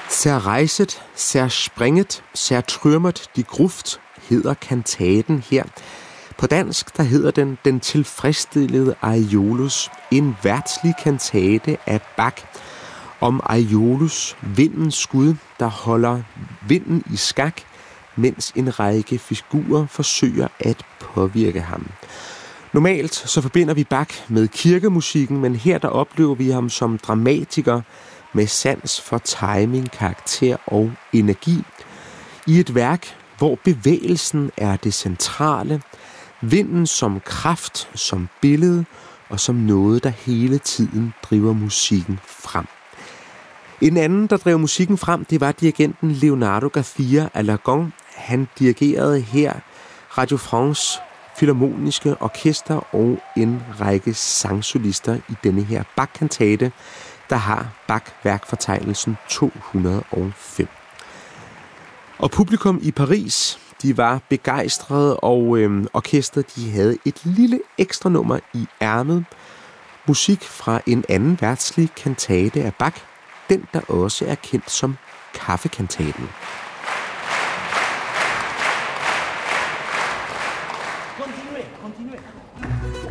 Sehr reiset, sehr springet, sehr trümmet die Gruft hedder kantaten her. På dansk der hedder den tilfredsstillede Aiolus, en værtslig kantate af Bach om Aiolus, vindens skud, der holder vinden i skak, mens en række figurer forsøger at påvirke ham. Normalt så forbinder vi Bach med kirkemusikken, men her der oplever vi ham som dramatiker med sans for timing, karakter og energi. I et værk, hvor bevægelsen er det centrale, vinden som kraft, som billede og som noget, der hele tiden driver musikken frem. En anden, der drev musikken frem, det var dirigenten Leonardo Garcia Aragón. Han dirigerede her Radio France Filharmoniske Orkester og en række sangsolister i denne her Bach-kantate, der har Bach-værkfortegnelsen 205. Og publikum i Paris, de var begejstrede, og orkestret de havde et lille ekstra nummer i ærmet. Musik fra en anden verdslig kantate af Bach, den der også er kendt som kaffekantaten.